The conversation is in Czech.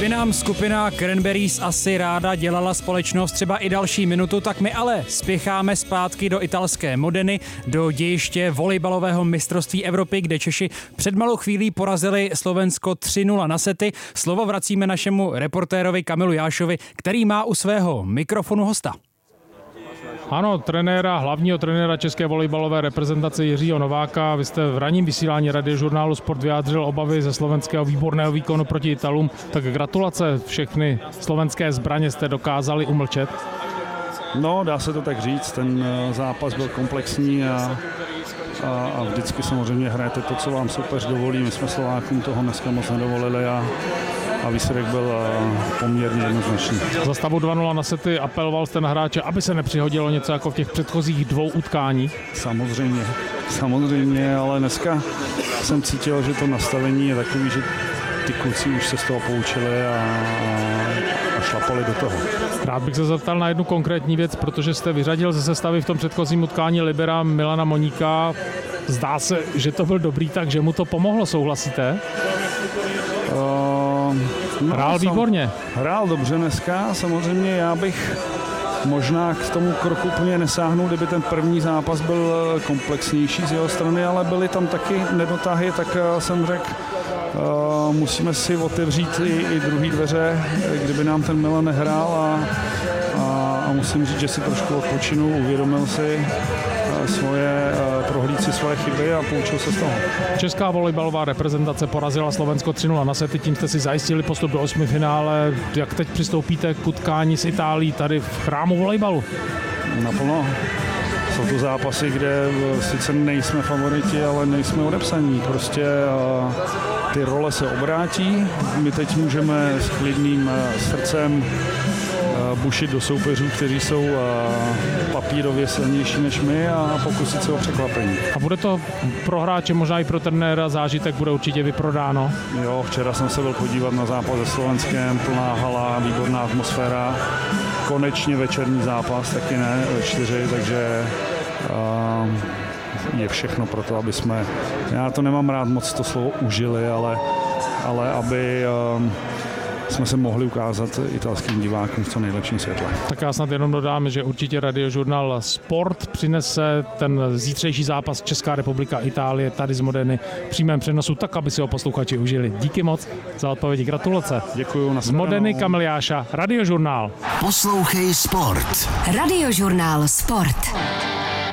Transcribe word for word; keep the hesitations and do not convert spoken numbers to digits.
Kdyby nám skupina Cranberries asi ráda dělala společnost třeba i další minutu, tak my ale spěcháme zpátky do italské Modeny, do dějiště volejbalového mistrovství Evropy, kde Češi před malou chvílí porazili Slovensko tři nula na sety. Slovo vracíme našemu reportérovi Kamilu Jášovi, který má u svého mikrofonu hosta. Ano, trenéra, hlavního trenéra české volejbalové reprezentace Jiřího Nováka. Vy jste v ranním vysílání Radiožurnálu Sport vyjádřil obavy ze slovenského výborného výkonu proti Italům. Tak gratulace, všechny slovenské zbraně jste dokázali umlčet. No, dá se to tak říct, ten zápas byl komplexní a, a, a vždycky samozřejmě hrajete to, co vám soupeř dovolí. My jsme Slovákům toho dneska moc nedovolili a a výsledek byl poměrně jednoznačný. Za stavu dva nula na sety apeloval jste na hráče, aby se nepřihodilo něco jako v těch předchozích dvou utkáních? Samozřejmě, samozřejmě, ale dneska jsem cítil, že to nastavení je takový, že ty kluci už se z toho poučili a, a šlapali do toho. Rád bych se zeptal na jednu konkrétní věc, protože jste vyřadil ze sestavy v tom předchozím utkání libera Milana Moníka. Zdá se, že to byl dobrý, takže mu to pomohlo, souhlasíte? Uh, no, hrál výborně. Hrál dobře dneska, samozřejmě já bych možná k tomu kroku úplně nesáhnul, kdyby ten první zápas byl komplexnější z jeho strany, ale byly tam taky nedotahy, tak jsem řekl, uh, musíme si otevřít i, i druhý dveře, kdyby nám ten Milan nehrál a, a, a musím říct, že si trošku odpočinul, uvědomil si svoje, prohlídl si svoje chyby a poučil se z toho. Česká volejbalová reprezentace porazila Slovensko tři nula na sety, tím jste si zajistili postup do osmifinále. Jak teď přistoupíte k utkání s Itálií tady v chrámu volejbalu? Naplno. Jsou to zápasy, kde sice nejsme favoriti, ale nejsme odepsaní. Prostě ty role se obrátí. My teď můžeme s klidným srdcem bušit do soupeřů, kteří jsou papírově silnější než my a pokusit se o překvapení. A bude to pro hráče, možná i pro trenéra zážitek, bude určitě vyprodáno? Jo, včera jsem se byl podívat na zápas se Slovenskem, plná hala, výborná atmosféra. Konečně večerní zápas, taky ne, ve čtyři, takže uh, je všechno pro to, aby jsme, já to nemám rád moc to slovo užili, ale, ale aby uh, jsme se mohli ukázat italským divákům v co nejlepším světle. Tak já snad jenom dodám, že určitě Radiožurnál Sport přinese ten zítřejší zápas Česká republika Itálie tady z Modeny v přímém přenosu, tak aby si ho posluchači užili. Díky moc za odpovědi, gratulace. Děkuju. Na z Modeny Kamil Jáša, Radiožurnál. Poslouchej Sport. Radiožurnál Sport.